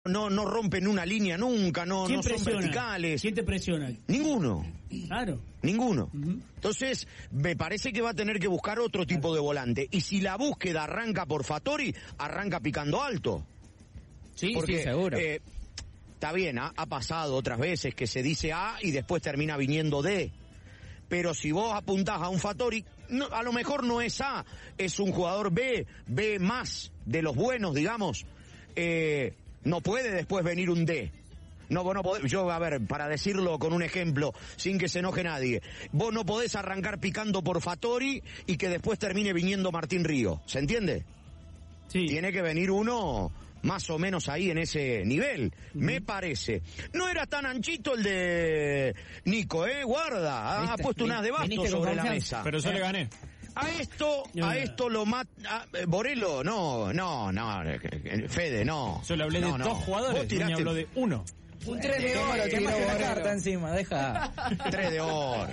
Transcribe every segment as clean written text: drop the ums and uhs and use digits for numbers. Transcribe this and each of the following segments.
no rompen una línea nunca, no son verticales. ¿Quién te presiona? Ninguno. Claro. Ninguno. Entonces, me parece que va a tener que buscar otro tipo de volante. Y si la búsqueda arranca por Fattori, arranca picando alto. Sí, porque, sí, seguro. Está bien, ha pasado otras veces que se dice A y después termina viniendo D. Pero si vos apuntás a un Fattori, a lo mejor no es A, es un jugador B más de los buenos, digamos. No puede después venir un D. No, vos no podés, yo, a ver, para decirlo con un ejemplo, sin que se enoje nadie, vos no podés arrancar picando por Fattori y que después termine viniendo Martín Río, ¿se entiende? Sí. Tiene que venir uno más o menos ahí en ese nivel, me parece. No era tan anchito el de Nico, guarda, ha puesto unas de basto sobre la mesa. Pero yo le gané. A esto lo mata Borelo, no, Fede, no. Yo le hablé de dos jugadores, y me habló de uno. Un 3 de oro, tiró la carta encima, deja. 3 de oro.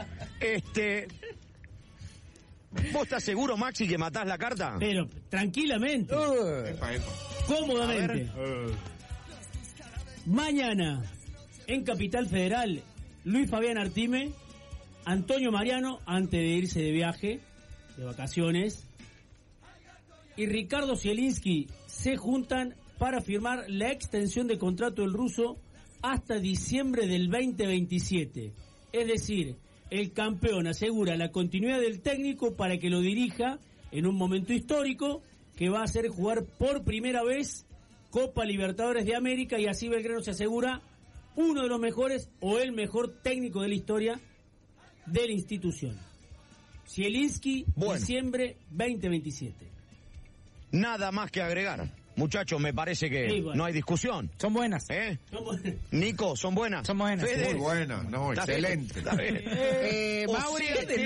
¿Vos estás seguro, Maxi, que matás la carta? Pero, tranquilamente. Cómodamente. Mañana, en Capital Federal, Luis Fabián Artime, Antonio Mariano, antes de irse de viaje, de vacaciones, y Ricardo Zielinski se juntan para firmar la extensión de contrato del ruso hasta diciembre del 2027. Es decir, el campeón asegura la continuidad del técnico para que lo dirija en un momento histórico que va a hacer jugar por primera vez Copa Libertadores de América, y así Belgrano se asegura uno de los mejores o el mejor técnico de la historia de la institución. Zielinski, diciembre 2027. Nada más que agregar. Muchachos, me parece que no hay discusión. Son buenas. Nico, ¿son buenas? Son buenas. Fede. Muy buenas, no, excelente. Está bien. Mauri,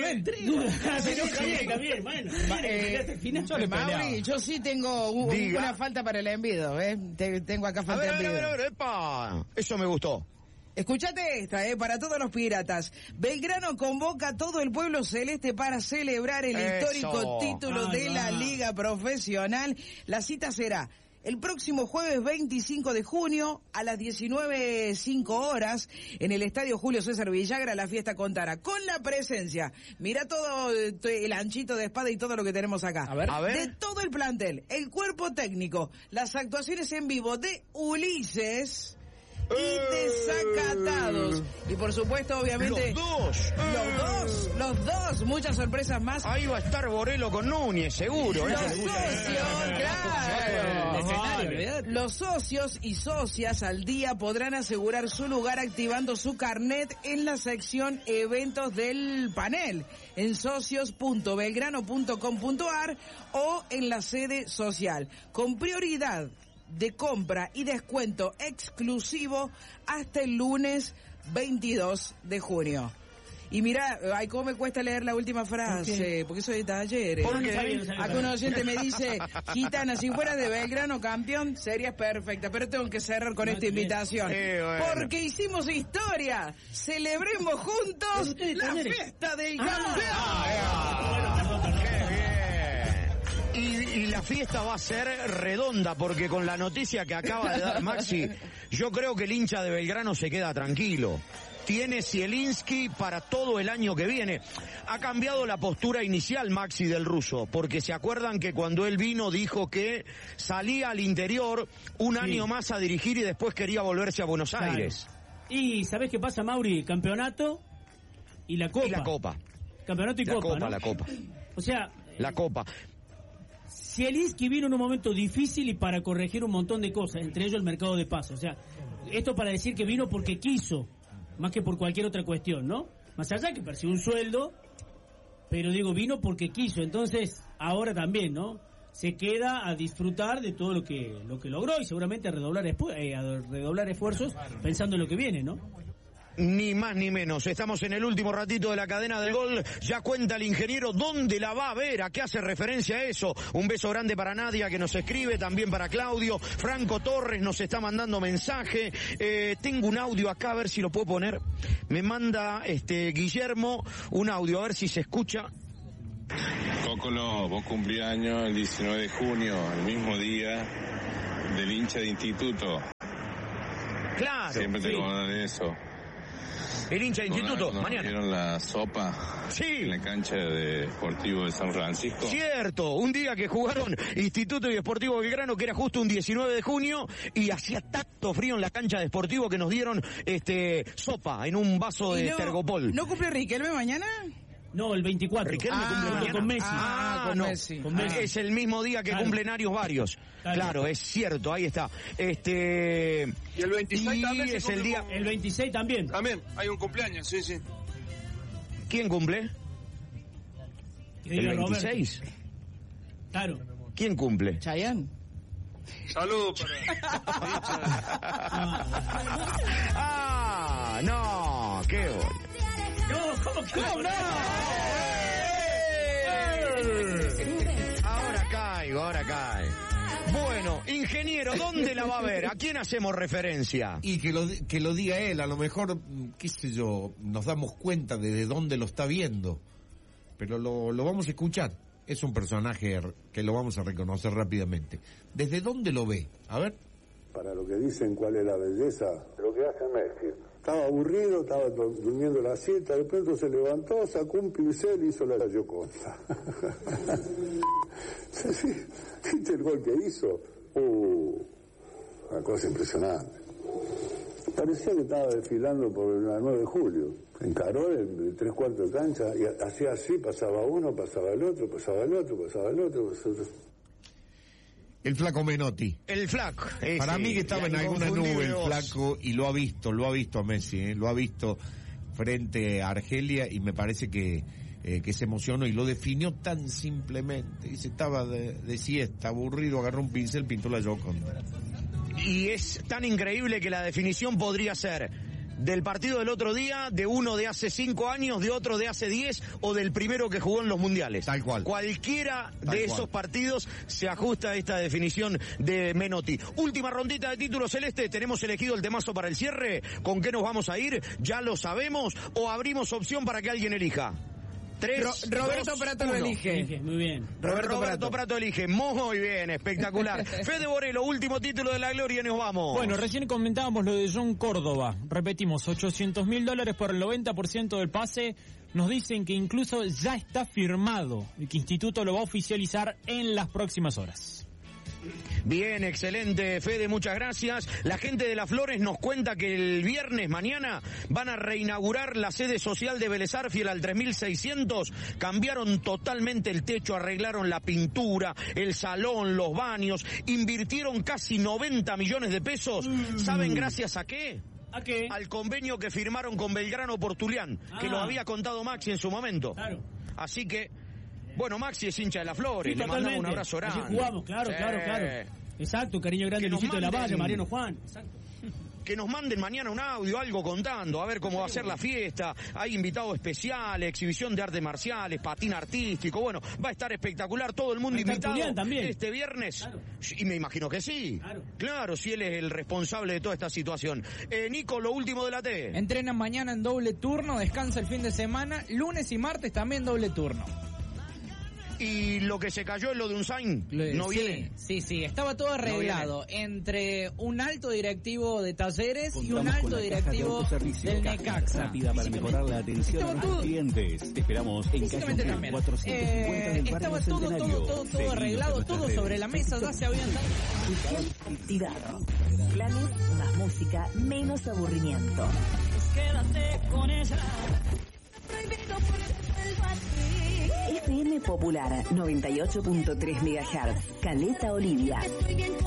Mauri, yo sí tengo una falta para el envido, tengo acá falta de envido. A ver, epa. Eso me gustó. Escuchate esta, para todos los piratas. Belgrano convoca a todo el pueblo celeste para celebrar el histórico título de la Liga Profesional. La cita será el próximo jueves 25 de junio a las 19:05 en el Estadio Julio César Villagra. La fiesta contará con la presencia, mira todo el anchito de espada y todo lo que tenemos acá. A ver. De todo el plantel, el cuerpo técnico, las actuaciones en vivo de Ulises y Desacatados. Y por supuesto, obviamente, los dos, muchas sorpresas más. Ahí va a estar Borelo con Núñez, seguro. Los socios, claro. Los socios y socias al día podrán asegurar su lugar activando su carnet en la sección eventos del panel en socios.belgrano.com.ar o en la sede social, con prioridad de compra y descuento exclusivo hasta el lunes 22 de junio. Y mira, ay, cómo me cuesta leer la última frase, porque soy de talleres. Acá un oyente me dice, Gitana, si fueras de Belgrano campeón, serías perfecta, pero tengo que cerrar con esta invitación. Porque hicimos historia. Celebremos juntos la fiesta del campeón. Y la fiesta va a ser redonda, porque con la noticia que acaba de dar Maxi, yo creo que el hincha de Belgrano se queda tranquilo. Tiene Zielinski para todo el año que viene. Ha cambiado la postura inicial, Maxi, del ruso, porque se acuerdan que cuando él vino dijo que salía al interior un año más a dirigir y después quería volverse a Buenos Aires. Y ¿sabés qué pasa, Mauri? Campeonato y la Copa. Y la Copa. Campeonato y Copa, ¿no? La Copa. O sea, la Copa. Zielinski vino en un momento difícil y para corregir un montón de cosas, entre ellos el mercado de pases. O sea, esto para decir que vino porque quiso, más que por cualquier otra cuestión, ¿no? Más allá que percibe un sueldo, pero digo, vino porque quiso. Entonces, ahora también, ¿no? Se queda a disfrutar de todo lo que logró y seguramente a redoblar esfuerzos pensando en lo que viene, ¿no? Ni más ni menos. Estamos en el último ratito de la cadena del gol. Ya cuenta el ingeniero dónde la va a ver, a qué hace referencia a eso. Un beso grande para Nadia, que nos escribe, también para Claudio. Franco Torres nos está mandando mensaje. Tengo un audio acá, a ver si lo puedo poner. Me manda Guillermo un audio, a ver si se escucha. Cocolo, vos cumplís años el 19 de junio, el mismo día del hincha de instituto. Claro. Siempre te dan eso. El hincha de Instituto, mañana. ¿Vieron la sopa? Sí. En la cancha de Deportivo de San Francisco. Cierto, un día que jugaron Instituto y Deportivo Belgrano, que era justo un 19 de junio, y hacía tanto frío en la cancha de Deportivo que nos dieron sopa en un vaso de Tergopol. ¿No cumple Riquelme mañana? No, el 24. Riquelme cumple mañana. Con Messi. Con no. Messi. Con Messi. Es el mismo día que cumplen varios. Claro, es cierto, ahí está. Y el 26 también es el día. El 26 también. También, hay un cumpleaños, sí. ¿Quién cumple? ¿El 26? Claro. ¿Quién cumple? Chayanne. Saludos Ah, no, qué bueno. No, ¿cómo que no? Ahora caigo. Bueno, ingeniero, ¿dónde la va a ver? ¿A quién hacemos referencia? Y que lo diga él, a lo mejor, qué sé yo, nos damos cuenta de dónde lo está viendo. Pero lo vamos a escuchar. Es un personaje que lo vamos a reconocer rápidamente. ¿Desde dónde lo ve? A ver. Para lo que dicen cuál es la belleza, lo que hace Messi. Estaba aburrido, estaba durmiendo la siesta, de pronto se levantó, sacó un pincel y hizo la Gioconda. Sí, ¿viste el gol que hizo? Una cosa impresionante. Parecía que estaba desfilando por la 9 de julio. Encaró el 3/4 de cancha y hacía así, pasaba uno, pasaba el otro, pasaba el otro, pasaba el otro. El flaco Menotti. El flaco. Para mí que estaba en alguna nube el flaco y lo ha visto a Messi, lo ha visto frente a Argelia y me parece que se emocionó y lo definió tan simplemente. Dice, estaba de siesta, aburrido, agarró un pincel, pintó la Gioconda. Y es tan increíble que la definición podría ser del partido del otro día, de uno de hace 5 años, de otro de hace 10 o del primero que jugó en los mundiales. Tal cual. Cualquiera de esos partidos se ajusta a esta definición de Menotti. Última rondita de título celeste. ¿Tenemos elegido el temazo para el cierre? ¿Con qué nos vamos a ir? ¿Ya lo sabemos o abrimos opción para que alguien elija? 3, Roberto 2, Prato lo elige. Muy bien. Roberto Prato elige. Muy bien, espectacular. Fede Borelo, último título de la gloria y nos vamos. Bueno, recién comentábamos lo de John Córdoba. Repetimos, $800.000 por el 90% del pase. Nos dicen que incluso ya está firmado y que Instituto lo va a oficializar en las próximas horas. Bien, excelente, Fede, muchas gracias. La gente de Las Flores nos cuenta que el viernes, mañana, van a reinaugurar la sede social de Vélez Arfiel al 3600. Cambiaron totalmente el techo, arreglaron la pintura, el salón, los baños, invirtieron casi 90 millones de pesos. ¿Saben gracias a qué? ¿A qué? Al convenio que firmaron con Belgrano Portulián, que lo había contado Maxi en su momento. Claro. Así que... Bueno, Maxi es hincha de Las Flores, Sí, le mandamos un abrazo grande. Así jugamos, claro. Exacto, cariño grande, Luisito de la Valle, Mariano Juan. Exacto. Que nos manden mañana un audio, algo contando, a ver cómo va a ser la fiesta. Hay invitados especiales, exhibición de artes marciales, patín artístico. Bueno, va a estar espectacular, todo el mundo invitado también. Este viernes. Claro. Y me imagino que sí. Claro, si él es el responsable de toda esta situación. Nico, lo último de la T. Entrenan mañana en doble turno, descansa el fin de semana, lunes y martes también doble turno. Y lo que se cayó es lo de Unzain, ¿no viene? Sí, estaba todo arreglado entre un alto directivo de Talleres y un alto directivo del Necaxa. Rápida para mejorar la atención a los clientes. Te esperamos en calle 450 del estaba todo arreglado, todo sobre la mesa, ya se habían dado. Tidarro. Planes más música, menos aburrimiento. Quédate con ella. FM Popular 98.3 MHz, Caleta Olivia.